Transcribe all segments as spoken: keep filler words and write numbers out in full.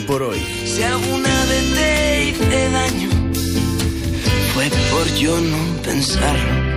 por hoy. Si alguna vez te hice daño, fue por yo no pensarlo.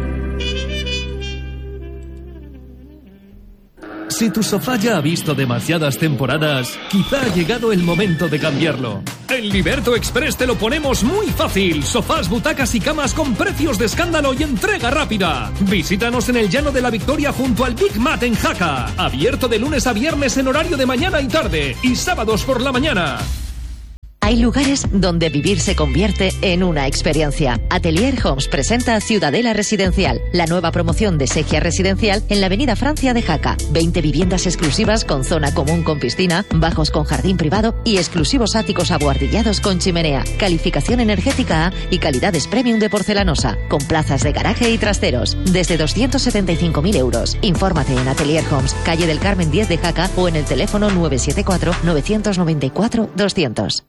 Si tu sofá ya ha visto demasiadas temporadas, quizá ha llegado el momento de cambiarlo. En Liberto Express te lo ponemos muy fácil. Sofás, butacas y camas con precios de escándalo y entrega rápida. Visítanos en el Llano de la Victoria junto al Big Mat en Jaca. Abierto de lunes a viernes en horario de mañana y tarde y sábados por la mañana. Hay lugares donde vivir se convierte en una experiencia. Atelier Homes presenta Ciudadela Residencial, la nueva promoción de Segia Residencial en la avenida Francia de Jaca. veinte viviendas exclusivas con zona común con piscina, bajos con jardín privado y exclusivos áticos abuhardillados con chimenea. Calificación energética A y calidades premium de porcelanosa, con plazas de garaje y trasteros. Desde doscientos setenta y cinco mil euros. Infórmate en Atelier Homes, calle del Carmen diez de Jaca o en el teléfono nueve siete cuatro, nueve nueve cuatro, doscientos.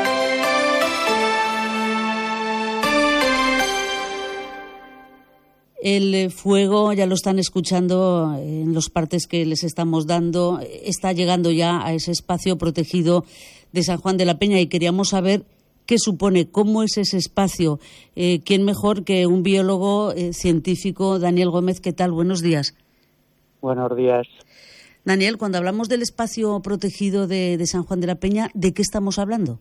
El fuego, ya lo están escuchando en los partes que les estamos dando, está llegando ya a ese espacio protegido de San Juan de la Peña y queríamos saber qué supone, cómo es ese espacio. Eh, ¿Quién mejor que un biólogo eh, científico? Daniel Gómez, ¿qué tal? Buenos días. Buenos días. Daniel, cuando hablamos del espacio protegido de, de San Juan de la Peña, ¿de qué estamos hablando?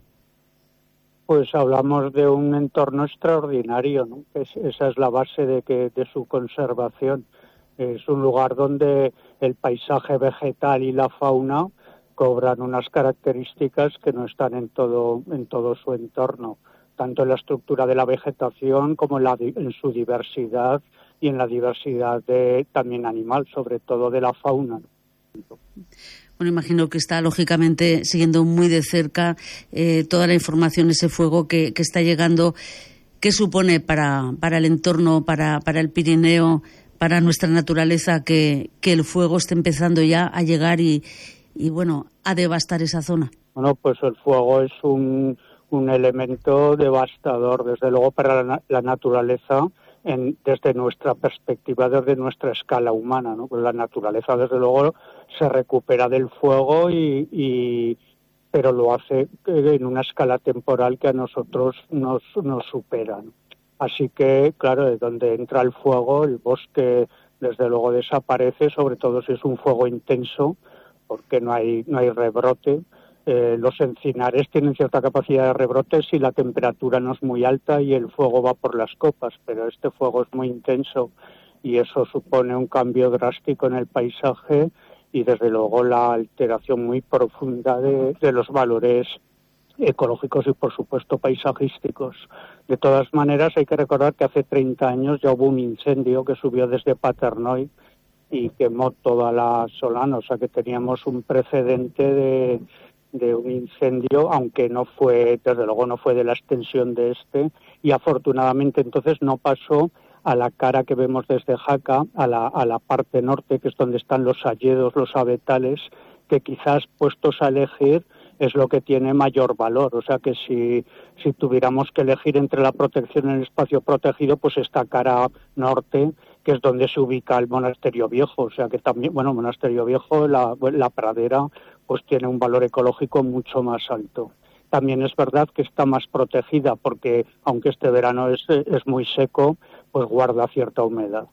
Pues hablamos de un entorno extraordinario, ¿no? Es, esa es la base de que de su conservación. Es un lugar donde el paisaje vegetal y la fauna cobran unas características que no están en todo en todo su entorno, tanto en la estructura de la vegetación como en, la, en su diversidad y en la diversidad de, también animal, sobre todo de la fauna. Bueno, imagino que está lógicamente siguiendo muy de cerca eh, toda la información, ese fuego que, que está llegando. ¿Qué supone para, para el entorno, para, para el Pirineo, para nuestra naturaleza, que, que el fuego esté empezando ya a llegar y, y bueno, a devastar esa zona? Bueno, pues el fuego es un, un elemento devastador, desde luego, para la, la naturaleza. En, desde nuestra perspectiva, desde nuestra escala humana, ¿no? Pues la naturaleza, desde luego, se recupera del fuego, y, y pero lo hace en una escala temporal que a nosotros nos, nos supera, ¿no? Así que, claro, de donde entra el fuego, el bosque, desde luego, desaparece, sobre todo si es un fuego intenso, porque no hay, no hay rebrote. Eh, los encinares tienen cierta capacidad de rebrote si la temperatura no es muy alta y el fuego va por las copas, pero este fuego es muy intenso y eso supone un cambio drástico en el paisaje y desde luego la alteración muy profunda de, de los valores ecológicos y por supuesto paisajísticos. De todas maneras, hay que recordar que hace treinta años ya hubo un incendio que subió desde Paternò y quemó toda la Solana, o sea que teníamos un precedente de de un incendio, aunque no fue, desde luego no fue de la extensión de este, y afortunadamente entonces no pasó a la cara que vemos desde Jaca, a la, a la parte norte, que es donde están los hayedos, los abetales, que quizás puestos a elegir es lo que tiene mayor valor. O sea que si, si tuviéramos que elegir entre la protección en el espacio protegido, pues esta cara norte, que es donde se ubica el Monasterio Viejo. O sea que también, bueno, Monasterio Viejo, la, la pradera, pues tiene un valor ecológico mucho más alto. También es verdad que está más protegida porque, aunque este verano es, es muy seco, pues guarda cierta humedad.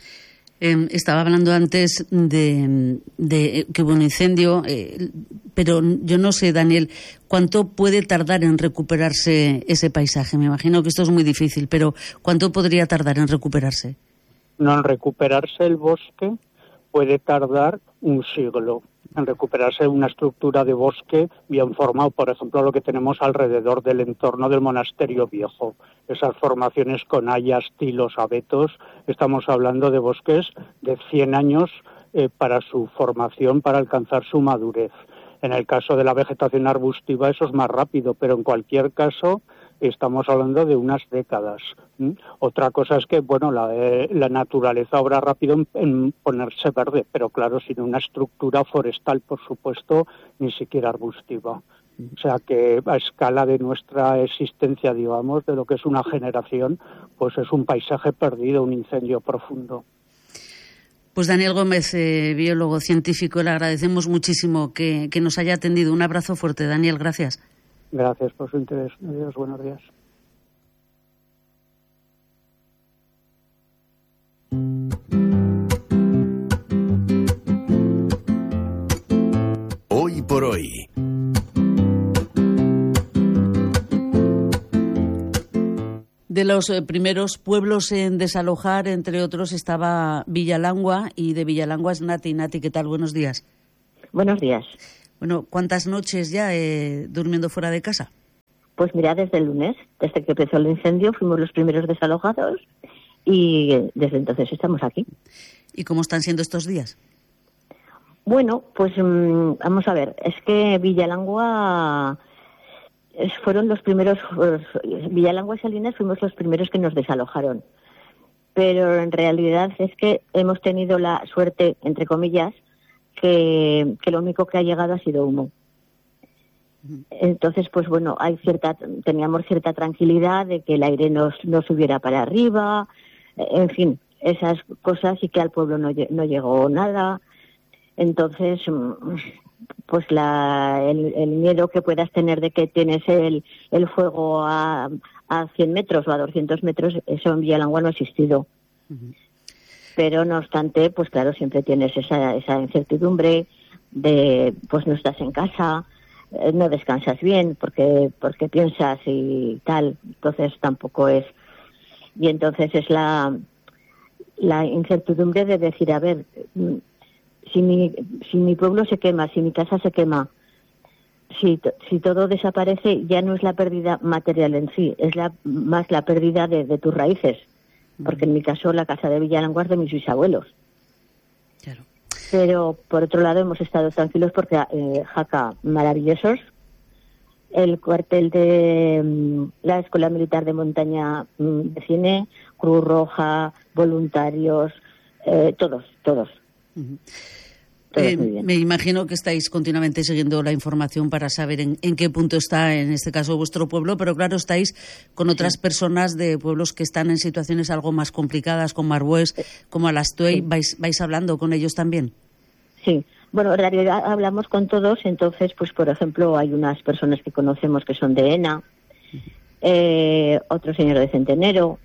Eh, estaba hablando antes de, de que hubo un incendio, eh, pero yo no sé, Daniel, ¿cuánto puede tardar en recuperarse ese paisaje? Me imagino que esto es muy difícil, pero ¿cuánto podría tardar en recuperarse? No, en recuperarse el bosque puede tardar un siglo. En recuperarse una estructura de bosque bien formado, por ejemplo, lo que tenemos alrededor del entorno del Monasterio Viejo. Esas formaciones con hayas, tilos, abetos, estamos hablando de bosques de cien años eh, para su formación, para alcanzar su madurez. En el caso de la vegetación arbustiva eso es más rápido, pero en cualquier caso estamos hablando de unas décadas. ¿Mm? Otra cosa es que, bueno, la, eh, la naturaleza obra rápido en, en ponerse verde, pero claro, sin una estructura forestal, por supuesto, ni siquiera arbustiva. O sea que a escala de nuestra existencia, digamos, de lo que es una generación, pues es un paisaje perdido, un incendio profundo. Pues Daniel Gómez, eh, biólogo científico, le agradecemos muchísimo que, que nos haya atendido. Un abrazo fuerte, Daniel, gracias. Gracias por su interés. Adiós, buenos días. Hoy por hoy. De los eh, primeros pueblos en desalojar, entre otros, estaba Villalangua, y de Villalangua es Nati. Nati, ¿qué tal? Buenos días. Buenos días. Bueno, ¿cuántas noches ya eh, durmiendo fuera de casa? Pues mira, desde el lunes, desde que empezó el incendio, fuimos los primeros desalojados y desde entonces estamos aquí. ¿Y cómo están siendo estos días? Bueno, pues mmm, vamos a ver, es que Villalangua fueron los primeros, Villalangua y Salinas fuimos los primeros que nos desalojaron. Pero en realidad es que hemos tenido la suerte, entre comillas, que, que lo único que ha llegado ha sido humo. Entonces, pues bueno, hay cierta, teníamos cierta tranquilidad de que el aire no, no subiera para arriba, en fin, esas cosas, y que al pueblo no, no llegó nada. Entonces, pues la, el, el miedo que puedas tener de que tienes el, el fuego a, a cien metros o a doscientos metros, eso en Villalangua no ha existido. Uh-huh. Pero no obstante, pues claro, siempre tienes esa, esa incertidumbre de, pues no estás en casa, eh, no descansas bien porque, porque piensas y tal, entonces tampoco es. Y entonces es la, la incertidumbre de decir, a ver, si mi, si mi pueblo se quema, si mi casa se quema, si, si todo desaparece, ya no es la pérdida material en sí, es la, más la pérdida de, de tus raíces. Porque en mi caso la casa de Villalangua es de mis bisabuelos. Claro. Pero por otro lado hemos estado tranquilos porque eh, Jaca, maravillosos. El cuartel de um, la Escuela Militar de Montaña um, de Cine, Cruz Roja, voluntarios, eh, todos, todos. Uh-huh. Eh, me imagino que estáis continuamente siguiendo la información para saber en, en qué punto está, en este caso, vuestro pueblo, pero claro, estáis con otras sí. personas de pueblos que están en situaciones algo más complicadas, como Arbués, como Alastuey. Sí. ¿Vais, vais hablando con ellos también? Sí, bueno, en realidad hablamos con todos, entonces, pues por ejemplo, hay unas personas que conocemos que son de Ena, uh-huh. eh, otro señor de Centenero.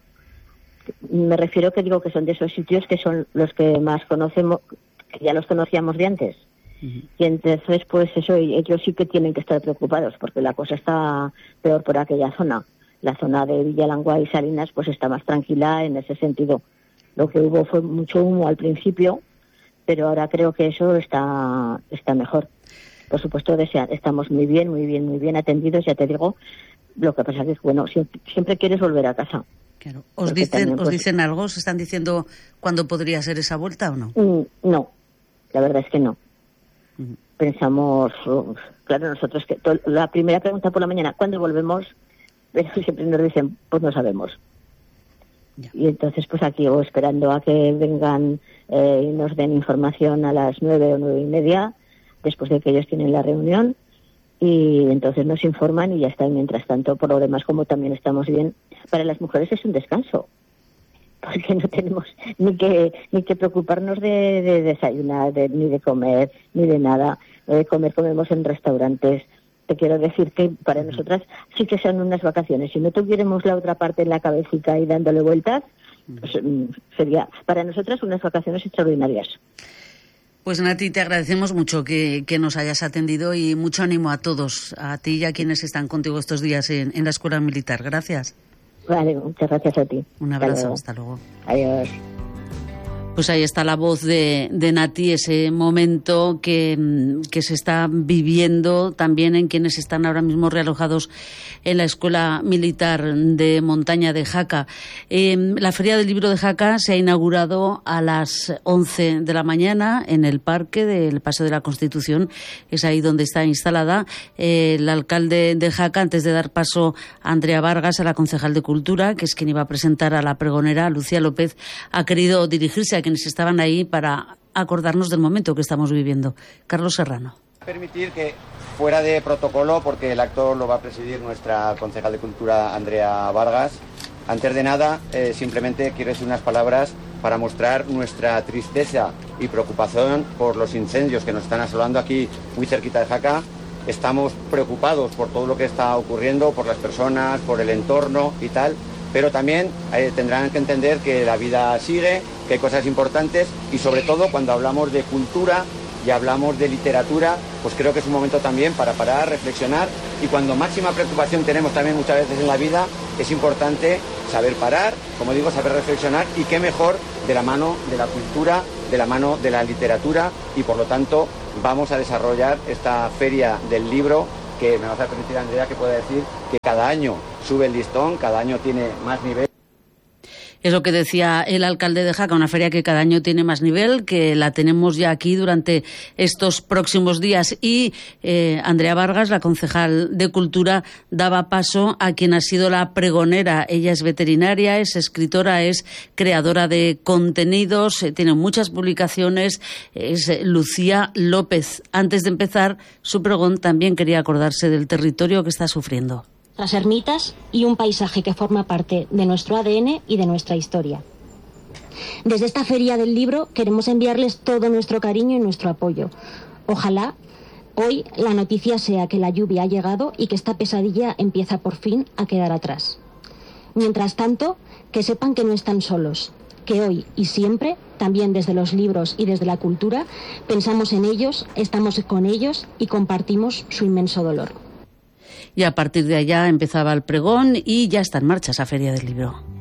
Me refiero que digo que son de esos sitios que son los que más conocemos, que ya los conocíamos de antes. Uh-huh. Y entonces, pues eso, ellos sí que tienen que estar preocupados, porque la cosa está peor por aquella zona. La zona de Villalangua y Salinas, pues está más tranquila en ese sentido. Lo que hubo fue mucho humo al principio, pero ahora creo que eso está, está mejor. Por supuesto, desear, estamos muy bien, muy bien, muy bien atendidos, ya te digo. Lo que pasa es que, bueno, siempre, siempre quieres volver a casa. Claro. ¿Os dicen, también, pues, ¿Os dicen algo? ¿Os están diciendo cuándo podría ser esa vuelta o no? No, la verdad es que no. Uh-huh. Pensamos, uh, claro, nosotros que to- la primera pregunta por la mañana, ¿cuándo volvemos? Pero siempre nos dicen, pues no sabemos. Ya. Y entonces, pues aquí o esperando a que vengan eh, y nos den información a las nueve o nueve y media, después de que ellos tienen la reunión, y entonces nos informan y ya está. Mientras tanto, por lo demás, como también estamos bien, para las mujeres es un descanso, porque no tenemos ni que ni que preocuparnos de, de desayunar, de, ni de comer, ni de nada. De comer comemos en restaurantes. Te quiero decir que para nosotras sí que son unas vacaciones. Si no tuviéramos la otra parte en la cabecita y dándole vueltas, pues, sería para nosotras unas vacaciones extraordinarias. Pues Nati, te agradecemos mucho que, que nos hayas atendido y mucho ánimo a todos, a ti y a quienes están contigo estos días en, en la Escuela Militar. Gracias. Vale, muchas gracias a ti. Un abrazo, hasta luego. Hasta luego. Adiós. Pues ahí está la voz de, de Nati, ese momento que, que se está viviendo también en quienes están ahora mismo realojados en la Escuela Militar de Montaña de Jaca. Eh, la Feria del Libro de Jaca se ha inaugurado a las once de la mañana en el Parque del Paseo de la Constitución. Es ahí donde está instalada. Eh, el alcalde de Jaca, antes de dar paso a Andrea Vargas, a la concejal de Cultura, que es quien iba a presentar a la pregonera, Lucía López, ha querido dirigirse a quienes estaban ahí para acordarnos del momento que estamos viviendo. Carlos Serrano. Permitir que, fuera de protocolo, porque el acto lo va a presidir nuestra concejal de Cultura, Andrea Vargas, antes de nada, eh, simplemente quiero decir unas palabras para mostrar nuestra tristeza y preocupación por los incendios que nos están asolando aquí muy cerquita de Jaca. Estamos preocupados por todo lo que está ocurriendo, por las personas, por el entorno y tal, pero también eh, tendrán que entender que la vida sigue, que hay cosas importantes y sobre todo cuando hablamos de cultura y hablamos de literatura, pues creo que es un momento también para parar, reflexionar, y cuando máxima preocupación tenemos también muchas veces en la vida, es importante saber parar, como digo, saber reflexionar, y qué mejor de la mano de la cultura, de la mano de la literatura, y por lo tanto vamos a desarrollar esta feria del libro, que me vas a permitir, Andrea, que pueda decir que cada año sube el listón, cada año tiene más nivel. Es lo que decía el alcalde de Jaca, una feria que cada año tiene más nivel, que la tenemos ya aquí durante estos próximos días. Y eh, Andrea Vargas, la concejal de Cultura, daba paso a quien ha sido la pregonera. Ella es veterinaria, es escritora, es creadora de contenidos, eh, tiene muchas publicaciones, es eh, Lucía López. Antes de empezar su pregón, también quería acordarse del territorio que está sufriendo. Las ermitas y un paisaje que forma parte de nuestro A D N y de nuestra historia. Desde esta Feria del Libro queremos enviarles todo nuestro cariño y nuestro apoyo. Ojalá hoy la noticia sea que la lluvia ha llegado y que esta pesadilla empieza por fin a quedar atrás. Mientras tanto, que sepan que no están solos, que hoy y siempre, también desde los libros y desde la cultura, pensamos en ellos, estamos con ellos y compartimos su inmenso dolor. Y a partir de allá empezaba el pregón y ya está en marcha esa Feria del Libro.